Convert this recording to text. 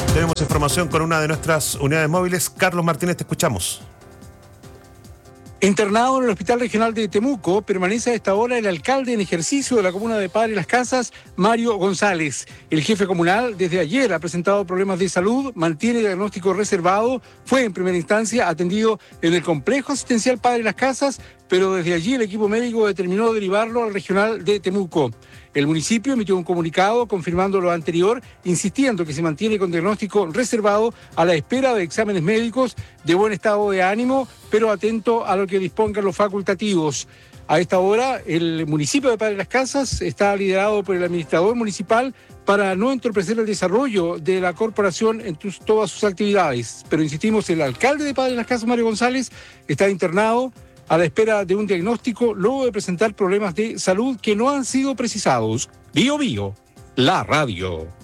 Tenemos información con una de nuestras unidades móviles. Carlos Martínez, te escuchamos. Internado en el Hospital Regional de Temuco, permanece a esta hora el alcalde en ejercicio de la comuna de Padre Las Casas, Mario González. El jefe comunal desde ayer ha presentado problemas de salud, mantiene diagnóstico reservado, fue en primera instancia atendido en el complejo asistencial Padre Las Casas, pero desde allí el equipo médico determinó derivarlo al regional de Temuco. El municipio emitió un comunicado confirmando lo anterior, insistiendo que se mantiene con diagnóstico reservado a la espera de exámenes médicos de buen estado de ánimo, pero atento a lo que dispongan los facultativos. A esta hora, el municipio de Padre Las Casas está liderado por el administrador municipal para no entorpecer el desarrollo de la corporación en todas sus actividades. Pero insistimos, el alcalde de Padre Las Casas, Mario González, está internado a la espera de un diagnóstico luego de presentar problemas de salud que no han sido precisados. Bío Bío, la radio.